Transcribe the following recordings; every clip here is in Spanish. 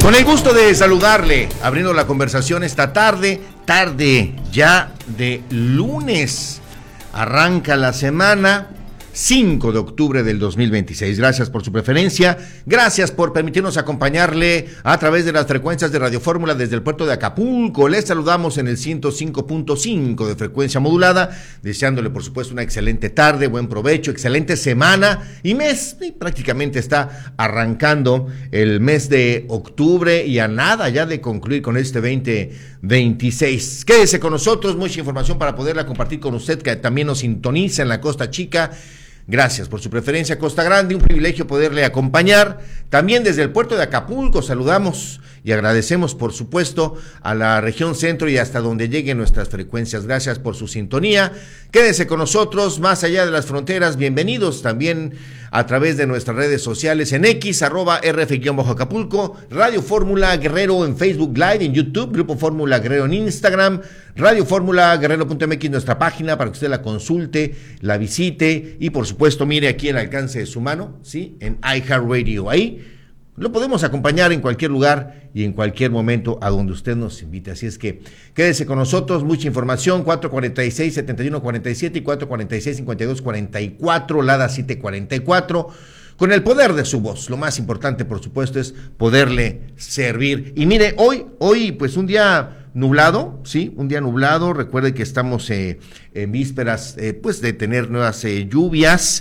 Con el gusto de saludarle, abriendo la conversación esta tarde ya de lunes. Arranca la semana 5 de octubre del 2026. Gracias por su preferencia, gracias por permitirnos acompañarle a través de las frecuencias de Radio Fórmula desde el puerto de Acapulco. Les saludamos en el 105.5 de frecuencia modulada, deseándole por supuesto una excelente tarde, buen provecho, excelente semana y mes. Y prácticamente está arrancando el mes de octubre y a nada ya de concluir con este 2026. Quédese con nosotros, mucha información para poderla compartir con usted que también nos sintoniza en la Costa Chica. Gracias por su preferencia, Costa Grande, un privilegio poderle acompañar. También desde el puerto de Acapulco saludamos y agradecemos, por supuesto, a la región centro y hasta donde lleguen nuestras frecuencias. Gracias por su sintonía. Quédese con nosotros más allá de las fronteras. Bienvenidos también a través de nuestras redes sociales en X, @RF_Acapulco, Radio Fórmula Guerrero en Facebook Live, en YouTube, Grupo Fórmula Guerrero en Instagram, Radio Fórmula Guerrero.mx, nuestra página para que usted la consulte, la visite y por supuesto mire aquí al alcance de su mano, ¿sí? En iHeartRadio. Ahí lo podemos acompañar en cualquier lugar y en cualquier momento a donde usted nos invite. Así es que quédese con nosotros, mucha información, 446-7147 y 446-5244, Lada 744, con el poder de su voz. Lo más importante, por supuesto, es poderle servir. Y mire, hoy pues un día nublado, sí, un día nublado. Recuerde que estamos en vísperas pues de tener nuevas lluvias,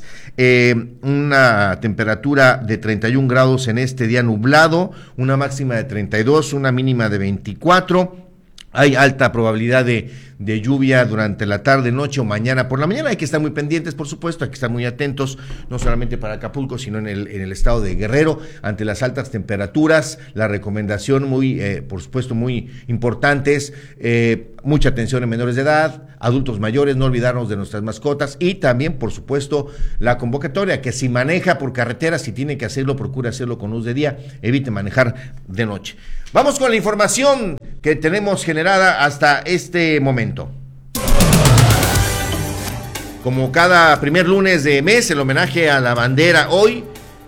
una temperatura de 31 grados en este día nublado, una máxima de 32, una mínima de 24. Hay alta probabilidad de lluvia durante la tarde, noche o mañana por la mañana. Hay que estar muy pendientes, por supuesto, hay que estar muy atentos, no solamente para Acapulco, sino en el estado de Guerrero, ante las altas temperaturas. La recomendación por supuesto, muy importante es mucha atención en menores de edad, adultos mayores, no olvidarnos de nuestras mascotas y también, por supuesto, la convocatoria, que si maneja por carretera, si tiene que hacerlo, procure hacerlo con luz de día, evite manejar de noche. Vamos con la información que tenemos generada hasta este momento. Como cada primer lunes de mes, el homenaje a la bandera. Hoy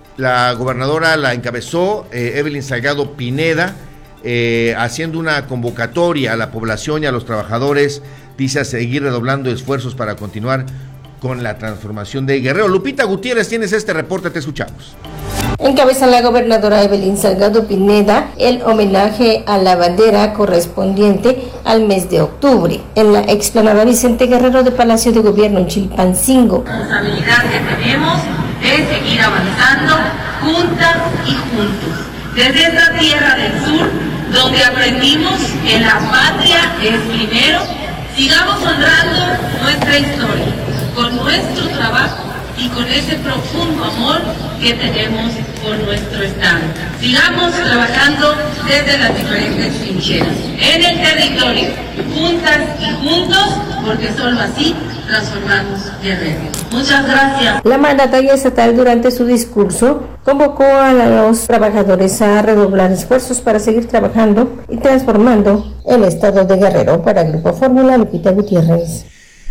la gobernadora la encabezó Evelyn Salgado Pineda, haciendo una convocatoria a la población y a los trabajadores. Dice a seguir redoblando esfuerzos para continuar con la transformación de Guerrero. Lupita Gutiérrez, tienes este reporte, te escuchamos. Encabeza la gobernadora Evelyn Salgado Pineda el homenaje a la bandera correspondiente al mes de octubre en la explanada Vicente Guerrero de Palacio de Gobierno en Chilpancingo. La responsabilidad que tenemos es seguir avanzando juntas y juntos. Desde esta tierra del sur, donde aprendimos que la patria es primero, sigamos honrando nuestra historia con nuestro trabajo y con ese profundo amor que tenemos por nuestro estado. Sigamos trabajando desde las diferentes trincheras, en el territorio, juntas y juntos, porque solo así transformamos Guerrero. Muchas gracias. La mandataria estatal, durante su discurso, convocó a los trabajadores a redoblar esfuerzos para seguir trabajando y transformando el estado de Guerrero. Para el Grupo Fórmula, Lupita Gutiérrez.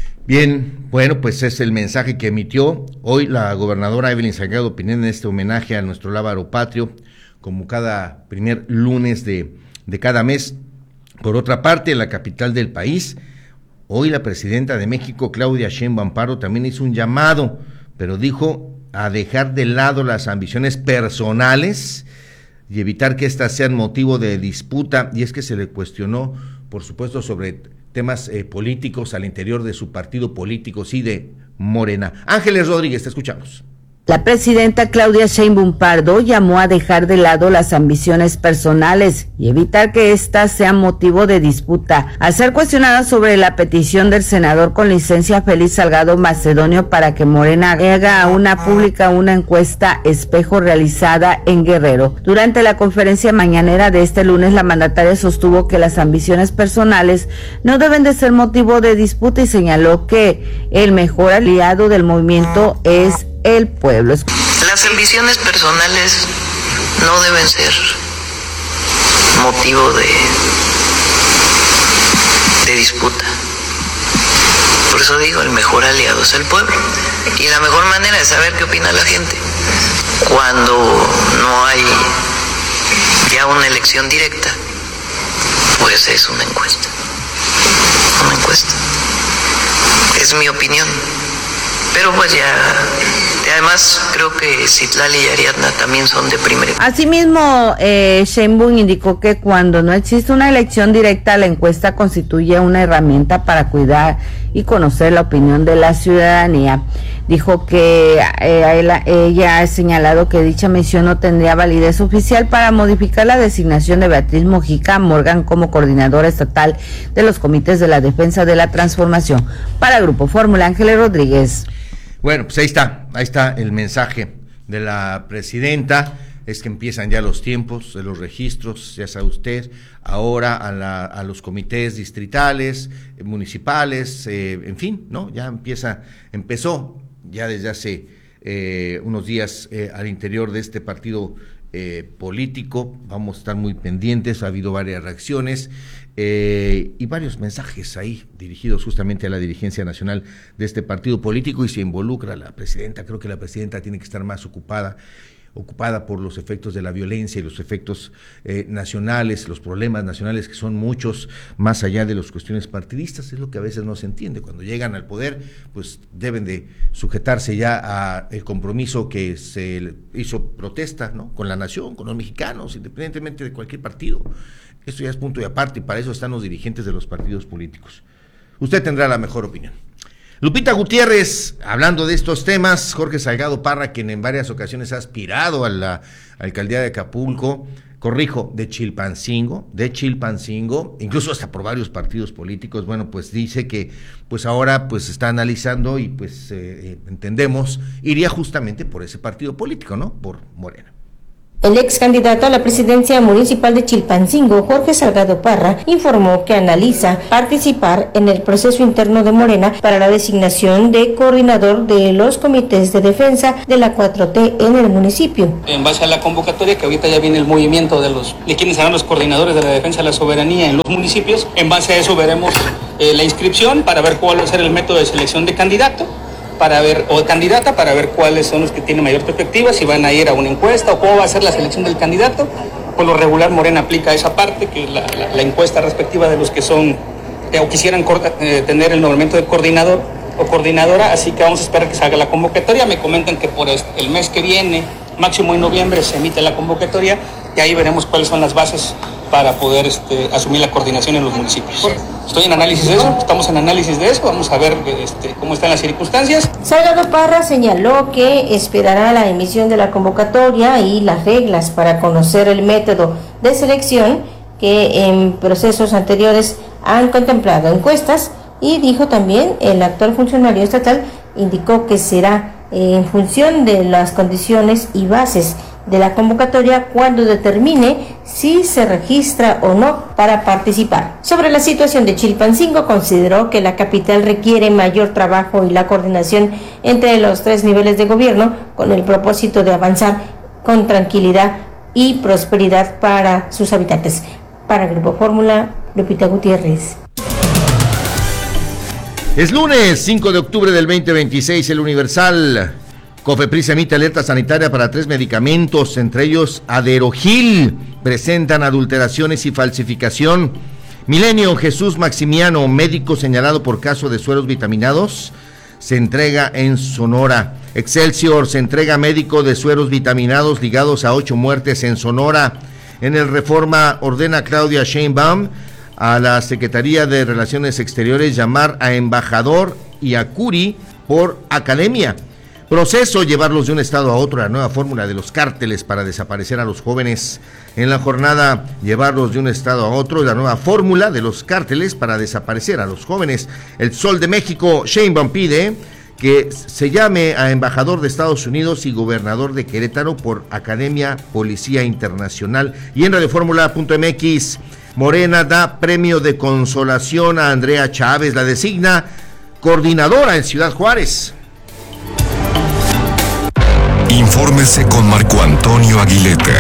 Bien, bueno, pues es el mensaje que emitió hoy la gobernadora Evelyn Salgado Pineda en este homenaje a nuestro lábaro patrio, como cada primer lunes de cada mes. Por otra parte, en la capital del país, hoy la presidenta de México, Claudia Sheinbaum Pardo, también hizo un llamado, pero dijo a dejar de lado las ambiciones personales y evitar que éstas sean motivo de disputa. Y es que se le cuestionó, por supuesto, sobre temas políticos al interior de su partido político, sí, de Morena. Ángeles Rodríguez, te escuchamos. La presidenta Claudia Sheinbaum Pardo llamó a dejar de lado las ambiciones personales y evitar que éstas sean motivo de disputa. Al ser cuestionada sobre la petición del senador con licencia Félix Salgado Macedonio para que Morena haga pública una encuesta espejo realizada en Guerrero. Durante la conferencia mañanera de este lunes, la mandataria sostuvo que las ambiciones personales no deben de ser motivo de disputa y señaló que el mejor aliado del movimiento es el pueblo. Las ambiciones personales no deben ser motivo de disputa. Por eso digo, el mejor aliado es el pueblo. Y la mejor manera de saber qué opina la gente, cuando no hay Ya una elección directa, pues es una encuesta. Una encuesta. Es mi opinión. Pero pues ya, además creo que Citlali y Ariadna también son de primera. Asimismo, Sheinbaum indicó que cuando no existe una elección directa, la encuesta constituye una herramienta para cuidar y conocer la opinión de la ciudadanía. Dijo que ella ha señalado que dicha mención no tendría validez oficial para modificar la designación de Beatriz Mojica Morgan como coordinadora estatal de los comités de la defensa de la transformación. Para Grupo Fórmula, Ángeles Rodríguez. Bueno, pues ahí está el mensaje de la presidenta. Es que empiezan ya los tiempos de los registros, ya sabe usted, ahora a los comités distritales, municipales, en fin, ¿no? Ya empezó ya desde hace unos días al interior de este partido político. Vamos a estar muy pendientes, ha habido varias reacciones y varios mensajes ahí dirigidos justamente a la dirigencia nacional de este partido político, y se involucra a la presidenta. Creo que la presidenta tiene que estar más ocupada por los efectos de la violencia y los efectos nacionales, los problemas nacionales, que son muchos, más allá de las cuestiones partidistas. Es lo que a veces no se entiende. Cuando llegan al poder, pues deben de sujetarse ya a el compromiso que se hizo protesta, ¿no?, con la nación, con los mexicanos, independientemente de cualquier partido. Esto ya es punto y aparte, y para eso están los dirigentes de los partidos políticos. Usted tendrá la mejor opinión. Lupita Gutiérrez, hablando de estos temas. Jorge Salgado Parra, quien en varias ocasiones ha aspirado a la alcaldía de Acapulco, de Chilpancingo, incluso hasta por varios partidos políticos. Bueno, pues dice que pues ahora pues está analizando y pues entendemos, iría justamente por ese partido político, ¿no?, por Morena. El ex candidato a la presidencia municipal de Chilpancingo, Jorge Salgado Parra, informó que analiza participar en el proceso interno de Morena para la designación de coordinador de los comités de defensa de la 4T en el municipio. En base a la convocatoria, que ahorita ya viene el movimiento de quienes serán los coordinadores de la defensa de la soberanía en los municipios, en base a eso veremos la inscripción para ver cuál va a ser el método de selección de candidato, candidata, para ver cuáles son los que tienen mayor perspectiva, si van a ir a una encuesta o cómo va a ser la selección del candidato. Por lo regular Morena aplica esa parte, que es la encuesta respectiva de los que son o quisieran tener el nombramiento de coordinador o coordinadora, así que vamos a esperar que salga la convocatoria. Me comentan que por el mes que viene, máximo en noviembre, se emite la convocatoria y ahí veremos cuáles son las bases para poder asumir la coordinación en los municipios. Estoy en análisis de eso, estamos en análisis de eso, vamos a ver cómo están las circunstancias. Salgado Parra señaló que esperará la emisión de la convocatoria y las reglas para conocer el método de selección, que en procesos anteriores han contemplado encuestas, y dijo también el actual funcionario estatal, indicó que será en función de las condiciones y bases de la convocatoria cuando determine si se registra o no para participar. Sobre la situación de Chilpancingo, consideró que la capital requiere mayor trabajo y la coordinación entre los 3 niveles de gobierno, con el propósito de avanzar con tranquilidad y prosperidad para sus habitantes. Para Grupo Fórmula, Lupita Gutiérrez. Es lunes 5 de octubre del 2026, El Universal. COFEPRIS emite alerta sanitaria para 3 medicamentos, entre ellos Aderogil. Presentan adulteraciones y falsificación. Milenio, Jesús Maximiano, médico señalado por caso de sueros vitaminados, se entrega en Sonora. Excelsior, se entrega médico de sueros vitaminados ligados a 8 muertes en Sonora. En el Reforma, ordena Claudia Sheinbaum a la Secretaría de Relaciones Exteriores llamar a embajador y a Curi por academia. Proceso, llevarlos de un estado a otro, la nueva fórmula de los cárteles para desaparecer a los jóvenes. En la jornada, llevarlos de un estado a otro, la nueva fórmula de los cárteles para desaparecer a los jóvenes. El Sol de México, Sheinbaum pide que se llame a embajador de Estados Unidos y gobernador de Querétaro por Academia Policía Internacional. Y en radioformula.mx, Morena da premio de consolación a Andrea Chávez, la designa coordinadora en Ciudad Juárez. Infórmese con Marco Antonio Aguilete.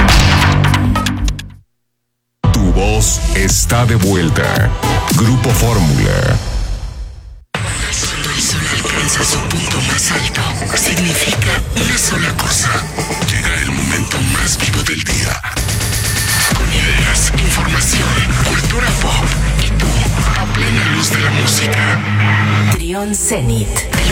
Tu voz está de vuelta. Grupo Fórmula. Cuando el sol alcanza su punto más alto, significa una sola cosa. Llega el momento más vivo del día. cultura pop y tú a plena luz de la música. Trión Zenit, de